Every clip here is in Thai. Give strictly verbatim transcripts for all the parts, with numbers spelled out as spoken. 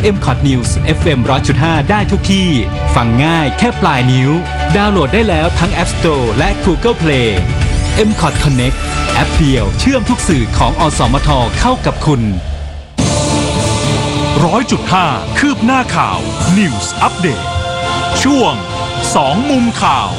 เอ็ม คอท News เอฟ เอ็ม หนึ่งร้อยจุดห้า ได้ทุกที่ฟังง่ายแค่ปลายนิ้วดาวน์โหลดได้แล้วทั้ง App Store และ Google Play เอ็ม คอท Connect แอปเดียวเชื่อมทุกสื่อของอสมทเข้ากับคุณร้อยจุดห้า คืบหน้าข่าว News Update ช่วงสองมุมข่าว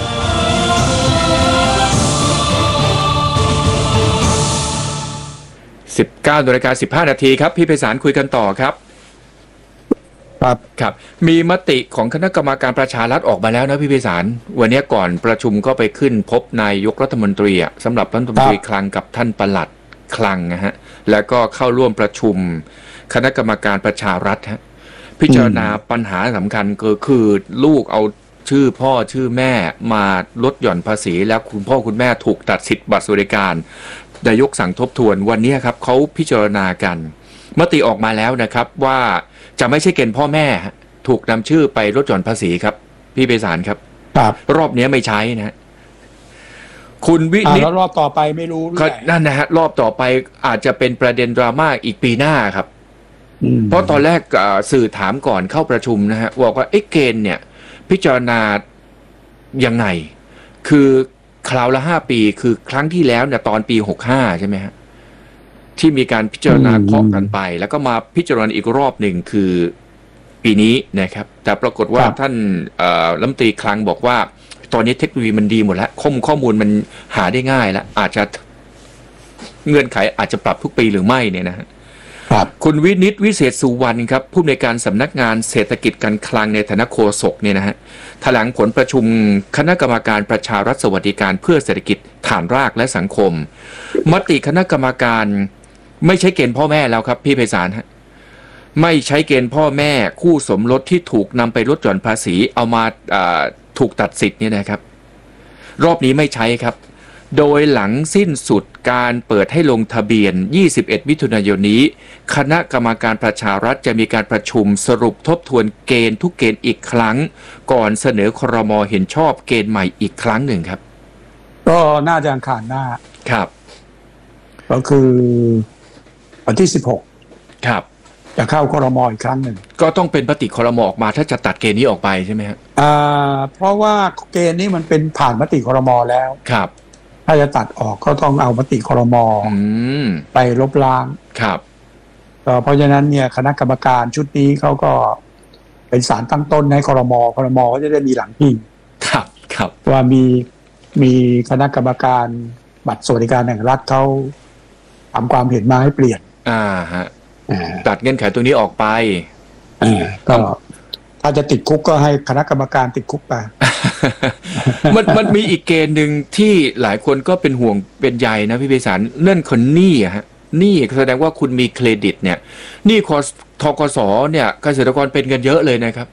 สิบเก้านาฬิกาสิบห้านาทีครับพี่ไพศาลคุยกันต่อครับครับครับมีมติของคณะกรรมการประชารัฐออกมาแล้วนะพี่ไพศาลวันนี้ก่อนประชุมก็ไปขึ้นพบนายกรัฐมนตรีอ่ะสำหรับรัฐมนตรีคลังกับท่านปลัดคลังนะฮะแล้วก็เข้าร่วมประชุมคณะกรรมการประชารัฐฮะพิจารณาปัญหาสำคัญก็คือลูกเอาชื่อพ่อชื่อแม่มาลดหย่อนภาษีแล้วคุณพ่อคุณแม่ถูกตัดสิทธิ์บัตรสวัสดิการนายกสั่งทบทวนวันนี้ครับเขาพิจารณากันมติออกมาแล้วนะครับว่าจะไม่ใช่เกณฑ์พ่อแม่ถูกนำชื่อไปลดหย่อนภาษีครับพี่ไพศาลครับรอบนี้ไม่ใช้นะคุณวินิจแล้วรอบต่อไปไม่รู้นั่นนะฮะรอบต่อไปอาจจะเป็นประเด็นดราม่าอีกปีหน้าครับเพราะตอนแรกสื่อถามก่อนเข้าประชุมนะฮะบอกว่าไอ้เกณฑ์เนี่ยพิจารณายังไงคือคราวละห้าปีคือครั้งที่แล้วเนี่ยตอนปีหกห้าใช่ไหมฮะที่มีการพิจารณาเคาะกันไปแล้วก็มาพิจารณาอีกรอบหนึ่งคือปีนี้นะครับแต่ปรากฏว่าท่านรัฐมนตรีคลังบอกว่าตอนนี้เทคโนโลยีมันดีหมดแล้วข้อมูลข้อมูลมันหาได้ง่ายแล้วอาจจะเงื่อนไขอาจจะปรับทุกปีหรือไม่เนี่ยนะฮะคุณวินิจวิเศษสุวรรณครับผู้อำนวยการสำนักงานเศรษฐกิจการคลังในฐานะโฆษกเนี่ยนะฮะแถลงผลประชุมคณะกรรมการประชารัฐสวัสดิการเพื่อเศรษฐกิจฐานรากและสังคมมติคณะกรรมการไม่ใช้เกณฑ์พ่อแม่แล้วครับพี่ไพศาลฮะไม่ใช้เกณฑ์พ่อแม่คู่สมรสที่ถูกนำไปลดหย่อนภาษีเอามาถูกตัดสิทธิ์เนี่ยนะครับรอบนี้ไม่ใช้ครับโดยหลังสิ้นสุดการเปิดให้ลงทะเบียนยี่สิบเอ็ดมิถุนายนนี้คณะกรรมการประชารัฐจะมีการประชุมสรุปทบทวนเกณฑ์ทุกเกณฑ์อีกครั้งก่อนเสนอครม.เห็นชอบเกณฑ์ใหม่อีกครั้งหนึ่งครับก็น่าจะอังคารหน้าครับก็คือวันที่สิบหกครับจะเข้าครม.อีกครั้งหนึ่งก็ต้องเป็นมติครม.ออกมาถ้าจะตัดเกณฑ์นี้ออกไปใช่ไหมครับอ่าเพราะว่าเกณฑ์นี้มันเป็นผ่านมติครม.แล้วครับถ้าจะตัดออกก็ต้องเอามติครม.ไปลบล้างครับเพราะฉะนั้นเนี่ยคณะกรรมการชุดนี้เขาก็เป็นศาลตั้งต้นในครม.ครม.ก็จะได้มีหลังพิงครับครับว่ามีมีคณะกรรมการบัตรสวัสดิการแห่งรัฐเขาทำความเห็นมาให้เปลี่ยนอ่าฮะตัดเงื่อนไขตัวนี้ออกไปก็ถ้าจะติดคุกก็ให้คณะกรรมการติดคุกไปมันมันมีอีกเกณฑ์หนึ่งที่หลายคนก็เป็นห่วงเป็นใยนะพี่ไพศาลเรื่องคนหนี้อะฮะหนี้แสดงว่าคุณมีเครดิตเนี่ยหนี้ธกสเนี่ยเกษตรกรเป็นกันเยอะเลยนะครับ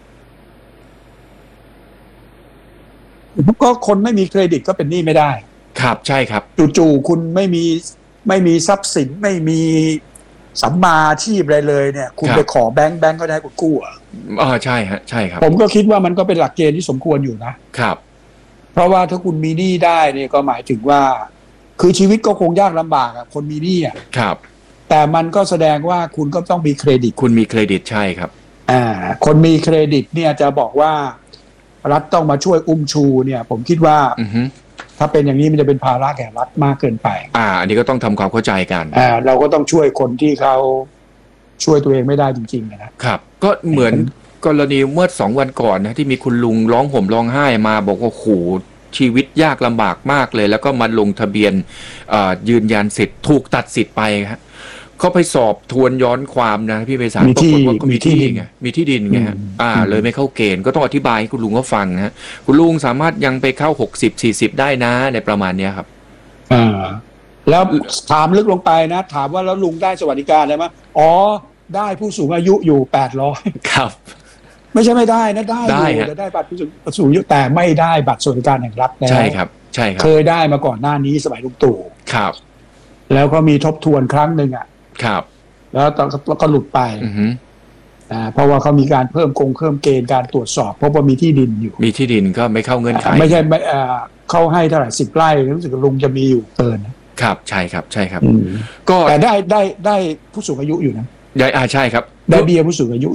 ก็คนไม่มีเครดิตก็เป็นหนี้ไม่ได้ครับใช่ครับจู่ๆคุณไม่มีไม่มีทรัพย์สินไม่มีสัมมาอาชีพอะไรเลยเนี่ยคุณไปขอแบงค์แบงค์ก็ได้คุณกู้อ่ะอ๋อใช่ฮะใช่ครับผมก็คิดว่ามันก็เป็นหลักเกณฑ์ที่สมควรอยู่นะครับเพราะว่าถ้าคุณมีหนี้ได้เนี่ยก็หมายถึงว่าคือชีวิตก็คงยากลำบากอ่ะคนมีหนี้อ่ะครับแต่มันก็แสดงว่าคุณก็ต้องมีเครดิตคุณมีเครดิตใช่ครับอ่าคนมีเครดิตเนี่ยจะบอกว่ารัฐต้องมาช่วยอุ้มชูเนี่ยผมคิดว่าถ้าเป็นอย่างนี้มันจะเป็นภาระแก่รัฐมากเกินไปอ่าอันนี้ก็ต้องทำความเข้าใจกันอ่าเราก็ต้องช่วยคนที่เขาช่วยตัวเองไม่ได้จริงๆนะครับก็เหมือนกรณีเมื่อสองวันก่อนนะที่มีคุณลุงร้องห่มร้องไห้มาบอกว่าโหชีวิตยากลำบากมากเลยแล้วก็มาลงทะเบียนยืนยันสิทธิ์ถูกตัดสิทธิ์ไปครับเขาไปสอบทวนย้อนความนะพี่ไพศาลปรากฏว่าก็มีที่ไงมีที่ดินไงฮะอ่าเลยไม่เข้าเกณฑ์ก็ต้องอธิบายให้คุณลุงเขาฟังนะคุณลุงสามารถยังไปเข้าหกสิบสี่สิบได้นะในประมาณนี้ครับอ่าแล้วถามลึกลงไปนะถามว่าแล้วลุงได้สวัสดิการอะไรมั้ยอ๋อได้ผู้สูงอายุอยู่แปดร้อยครับไม่ใช่ไม่ได้นะได้อยู่จะได้บัตรผู้สูงอายุแต่ไม่ได้บัตรสวัสดิการแห่งรัฐแล้วใช่ครับใช่ครับเคยได้มาก่อนหน้านี้สมัยลุงตู่ครับแล้วก็มีทบทวนครั้งนึงอ่ะครับแล้วก็หลุดไปอ่าเพราะว่าเขามีการเพิ่มกงเพิ่มเกณฑ์การตรวจสอบเพราะว่ามีที่ดินอยู่มีที่ดินก็ไม่เข้าเงื่อนไขไม่ใช่ไม่อ่าเขาให้เท่าไหร่สิบไร่รู้สึกลุงจะมีอยู่เกินครับใช่ครับใช่ครับก็แต่ได้ได้ได้ผู้สูงอายุอยู่นะได้อ่าใช่ครับได้เบี้ยผู้สูงอายุ